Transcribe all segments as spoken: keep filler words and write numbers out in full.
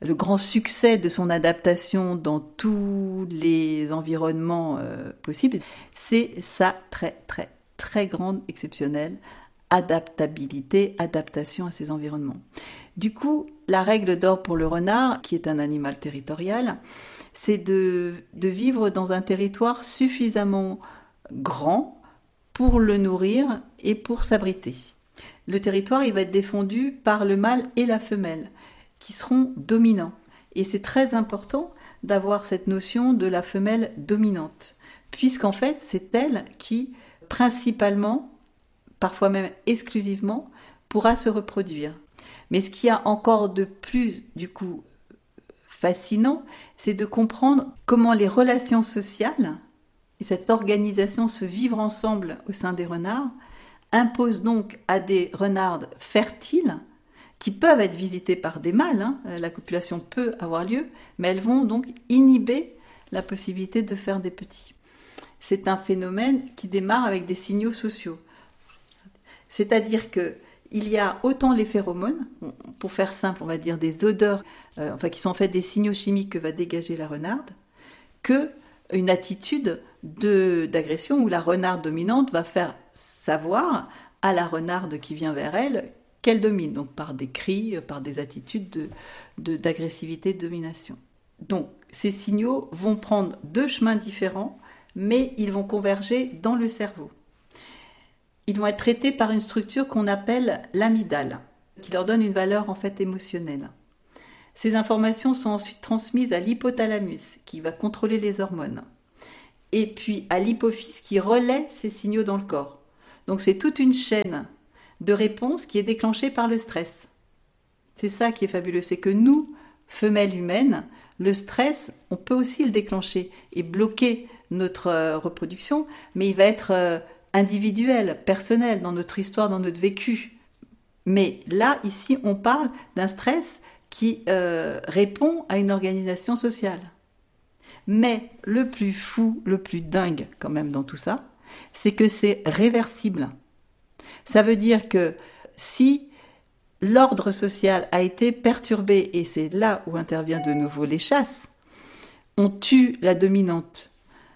le grand succès de son adaptation dans tous les environnements euh, possibles, c'est sa très très très grande, exceptionnelle adaptabilité, adaptation à ces environnements. Du coup, la règle d'or pour le renard, qui est un animal territorial, c'est de, de vivre dans un territoire suffisamment grand pour le nourrir et pour s'abriter. Le territoire, il va être défendu par le mâle et la femelle, qui seront dominants. Et c'est très important d'avoir cette notion de la femelle dominante, puisqu'en fait, c'est elle qui, principalement, parfois même exclusivement, pourra se reproduire. Mais ce qu'il y a encore de plus, du coup, fascinant, c'est de comprendre comment les relations sociales et cette organisation, ce vivre ensemble au sein des renards, imposent donc à des renardes fertiles, qui peuvent être visitées par des mâles, hein, la copulation peut avoir lieu, mais elles vont donc inhiber la possibilité de faire des petits. C'est un phénomène qui démarre avec des signaux sociaux. C'est-à-dire qu'il y a autant les phéromones, pour faire simple, on va dire des odeurs, euh, enfin qui sont en fait des signaux chimiques que va dégager la renarde, qu'une attitude de, d'agression où la renarde dominante va faire savoir à la renarde qui vient vers elle qu'elle domine, donc par des cris, par des attitudes de, de, d'agressivité, de domination. Donc ces signaux vont prendre deux chemins différents, mais ils vont converger dans le cerveau. Ils vont être traités par une structure qu'on appelle l'amygdale, qui leur donne une valeur en fait émotionnelle. Ces informations sont ensuite transmises à l'hypothalamus, qui va contrôler les hormones, et puis à l'hypophyse, qui relaie ces signaux dans le corps. Donc c'est toute une chaîne de réponses qui est déclenchée par le stress. C'est ça qui est fabuleux, c'est que nous, femelles humaines, le stress, on peut aussi le déclencher et bloquer notre euh, reproduction, mais il va être euh, individuel, personnel, dans notre histoire, dans notre vécu. Mais là, ici, on parle d'un stress qui euh, répond à une organisation sociale. Mais le plus fou, le plus dingue quand même dans tout ça, c'est que c'est réversible. Ça veut dire que si l'ordre social a été perturbé, et c'est là où intervient de nouveau les chasses, on tue la dominante,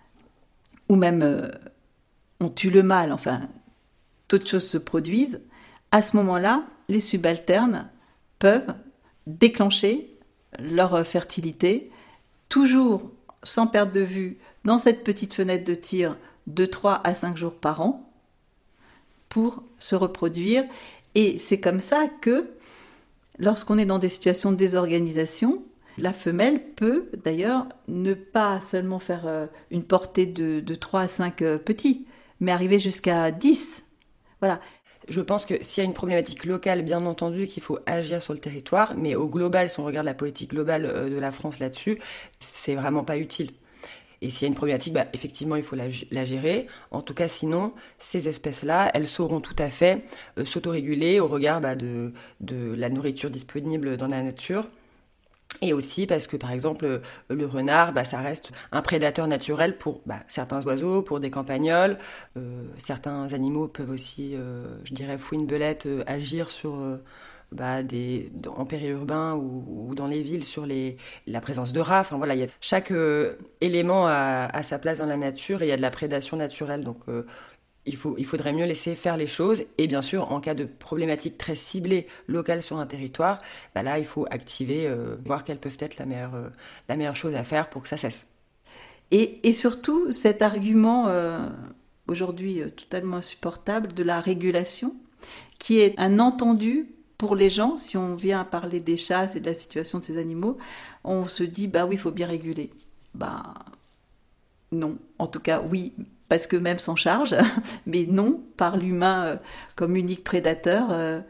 ou même euh, on tue le mâle, enfin, d'autres choses se produisent, à ce moment-là, les subalternes peuvent déclencher leur fertilité, toujours sans perdre de vue, dans cette petite fenêtre de tir de trois à cinq jours par an, pour se reproduire. Et c'est comme ça que, lorsqu'on est dans des situations de désorganisation, la femelle peut d'ailleurs ne pas seulement faire une portée de, de trois à cinq petits, mais arriver jusqu'à dix. Voilà. Je pense que s'il y a une problématique locale, bien entendu, qu'il faut agir sur le territoire, mais au global, si on regarde la politique globale de la France là-dessus, c'est vraiment pas utile. Et s'il y a une problématique, bah, effectivement, il faut la, la gérer. En tout cas, sinon, ces espèces-là, elles sauront tout à fait euh, s'autoréguler au regard bah, de, de la nourriture disponible dans la nature. Et aussi parce que, par exemple, le renard, bah, ça reste un prédateur naturel pour bah, certains oiseaux, pour des campagnols. Euh, certains animaux peuvent aussi, euh, je dirais, fouine-belette, euh, agir sur... Euh, Bah, des, en périurbain ou, ou dans les villes sur les, la présence de rats. Enfin, voilà, y a, chaque euh, élément a, a sa place dans la nature et il y a de la prédation naturelle. Donc, euh, il, faut, il faudrait mieux laisser faire les choses. Et bien sûr, en cas de problématique très ciblée locale sur un territoire, bah là, il faut activer, euh, voir quelles peuvent être la meilleure, euh, la meilleure chose à faire pour que ça cesse. Et, et surtout, cet argument, euh, aujourd'hui euh, totalement insupportable, de la régulation, qui est un entendu pour les gens. Si on vient parler des chasses et de la situation de ces animaux, on se dit, bah oui, il faut bien réguler. Bah non, en tout cas oui, parce que même s'en charge, mais non, par l'humain euh, comme unique prédateur, euh,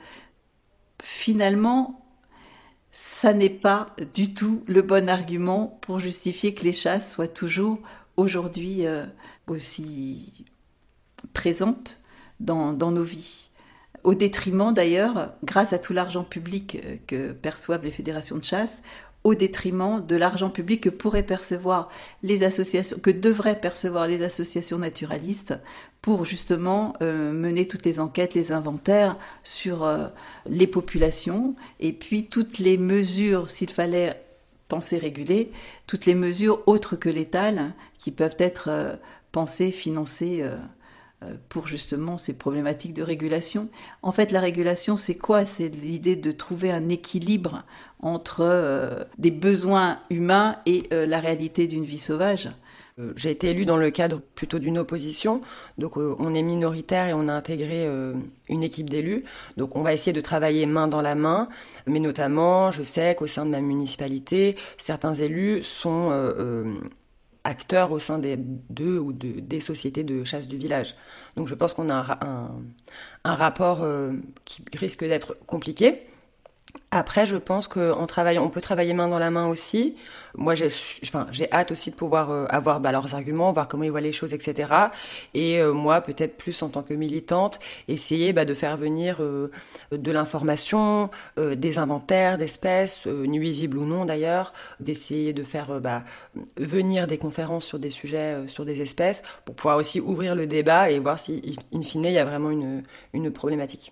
finalement, ça n'est pas du tout le bon argument pour justifier que les chasses soient toujours aujourd'hui euh, aussi présentes dans, dans nos vies. Au détriment d'ailleurs, grâce à tout l'argent public que perçoivent les fédérations de chasse, au détriment de l'argent public que pourraient percevoir les associations, que devraient percevoir les associations naturalistes pour justement euh, mener toutes les enquêtes, les inventaires sur euh, les populations et puis toutes les mesures, s'il fallait penser réguler toutes les mesures autres que létales qui peuvent être euh, pensées, financées euh, euh, pour justement ces problématiques de régulation. En fait, la régulation, c'est quoi? C'est l'idée de trouver un équilibre entre euh, des besoins humains et euh, la réalité d'une vie sauvage. J'ai été élue dans le cadre plutôt d'une opposition, donc euh, on est minoritaire et on a intégré euh, une équipe d'élus. Donc on va essayer de travailler main dans la main, mais notamment, je sais qu'au sein de ma municipalité, certains élus sont euh, euh, acteurs au sein des deux ou de, des sociétés de chasse du village. Donc je pense qu'on a un, un, un rapport euh, qui risque d'être compliqué. Après, je pense qu'en travaillant, on peut travailler main dans la main aussi. Moi, j'ai, enfin, j'ai hâte aussi de pouvoir euh, avoir bah, leurs arguments, voir comment ils voient les choses, et cetera. Et euh, moi, peut-être plus en tant que militante, essayer bah, de faire venir euh, de l'information, euh, des inventaires d'espèces, euh, nuisibles ou non d'ailleurs, d'essayer de faire euh, bah, venir des conférences sur des sujets, euh, sur des espèces, pour pouvoir aussi ouvrir le débat et voir si, in fine, il y a vraiment une, une problématique.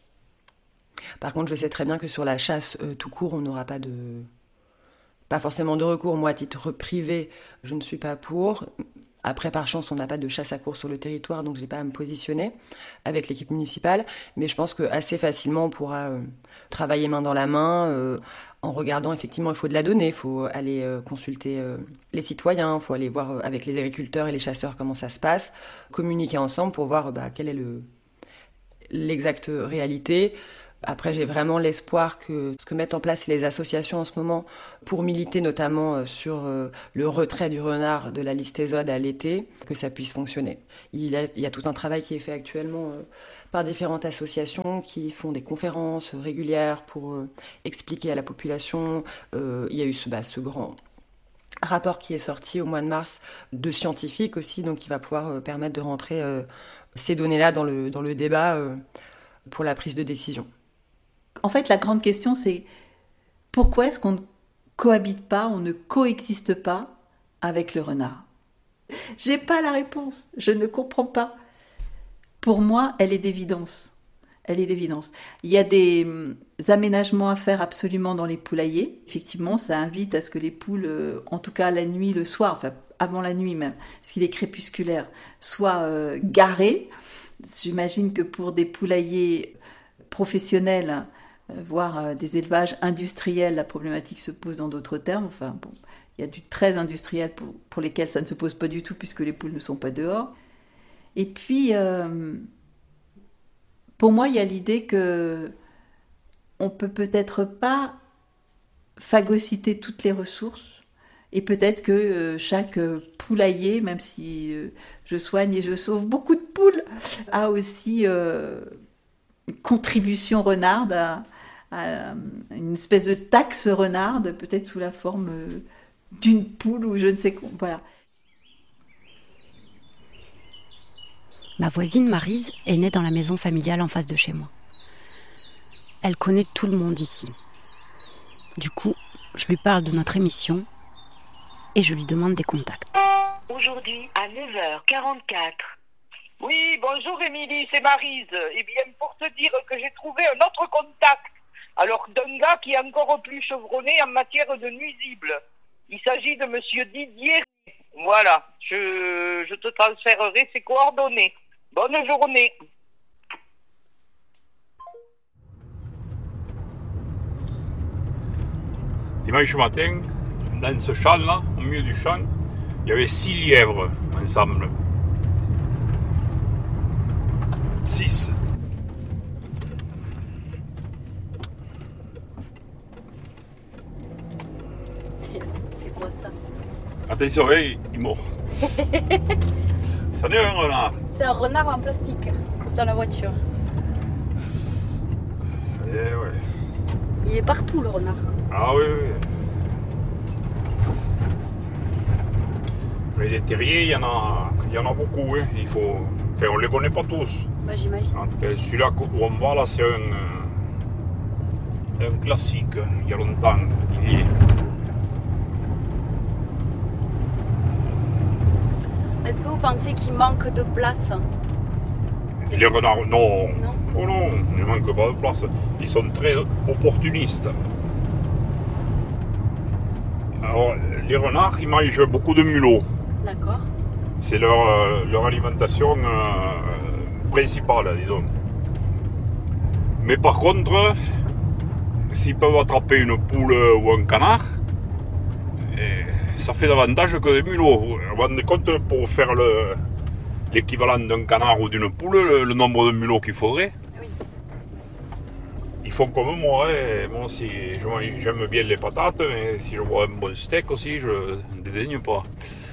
Par contre, je sais très bien que sur la chasse euh, tout court, on n'aura pas de... pas forcément de recours. Moi, à titre privé, je ne suis pas pour. Après, par chance, on n'a pas de chasse à courre sur le territoire, donc je n'ai pas à me positionner avec l'équipe municipale. Mais je pense qu'assez facilement, on pourra euh, travailler main dans la main euh, en regardant, effectivement, il faut de la donnée, il faut aller euh, consulter euh, les citoyens, il faut aller voir euh, avec les agriculteurs et les chasseurs comment ça se passe, communiquer ensemble pour voir bah, quelle est le... l'exacte réalité. Après, j'ai vraiment l'espoir que ce que mettent en place les associations en ce moment pour militer notamment sur le retrait du renard de la liste ESODE à l'été, que ça puisse fonctionner. Il y a, il y a tout un travail qui est fait actuellement par différentes associations qui font des conférences régulières pour expliquer à la population. Il y a eu ce, bah, ce grand rapport qui est sorti au mois de mars de scientifiques aussi, donc qui va pouvoir permettre de rentrer ces données-là dans le, dans le débat pour la prise de décision. En fait, la grande question, c'est pourquoi est-ce qu'on ne cohabite pas, on ne coexiste pas avec le renard? J'ai pas la réponse, je ne comprends pas. Pour moi, elle est d'évidence. Elle est d'évidence. Il y a des aménagements à faire absolument dans les poulaillers. Effectivement, ça invite à ce que les poules, en tout cas la nuit, le soir, enfin avant la nuit même, parce qu'il est crépusculaire, soient euh, garées. J'imagine que pour des poulaillers professionnels, voire des élevages industriels, la problématique se pose dans d'autres termes. Enfin, bon, il y a du très industriel pour, pour lesquels ça ne se pose pas du tout puisque les poules ne sont pas dehors. Et puis, euh, pour moi, il y a l'idée que on peut peut-être pas phagocyter toutes les ressources et peut-être que euh, chaque poulailler, même si euh, je soigne et je sauve beaucoup de poules, a aussi euh, une contribution renarde à, à une espèce de taxe renarde, peut-être sous la forme d'une poule ou je ne sais quoi. Voilà. Ma voisine Maryse est née dans la maison familiale en face de chez moi. Elle connaît tout le monde ici. Du coup, je lui parle de notre émission et je lui demande des contacts. Aujourd'hui, à neuf heures quarante-quatre. Oui, bonjour Émilie, c'est Maryse. Eh bien, pour te dire que j'ai trouvé un autre contact. Alors, d'un gars qui est encore plus chevronné en matière de nuisibles. Il s'agit de monsieur Didier. Voilà, je, je te transférerai ses coordonnées. Bonne journée. Dimanche matin, dans ce champ-là, au milieu du champ, il y avait six lièvres ensemble. Six. C'est quoi ça? Attention, il est mort. Ça n'est un renard. C'est un renard en plastique dans la voiture. Eh ouais. Il est partout le renard. Ah oui, oui. Mais les terriers, il y en a, il y en a beaucoup. Hein. Il faut... Enfin, on ne les connaît pas tous. Bah, j'imagine. En tout cas, celui-là où on va là, c'est un, un classique. Il y a longtemps, il y est. Est-ce que vous pensez qu'il manque de place? Les renards, non. Non. Oh non, il ne manque pas de place. Ils sont très opportunistes. Alors, les renards, ils mangent beaucoup de mulots. D'accord. C'est leur, euh, leur alimentation euh, principale, disons. Mais par contre, s'ils peuvent attraper une poule ou un canard, ça fait davantage que des mulots. Vous vous rendez compte, pour faire le, l'équivalent d'un canard ou d'une poule, le, le nombre de mulots qu'il faudrait? Oui. Ils font comme moi. Hein. Moi aussi, je, j'aime bien les patates, mais si je vois un bon steak aussi, je ne dédaigne pas.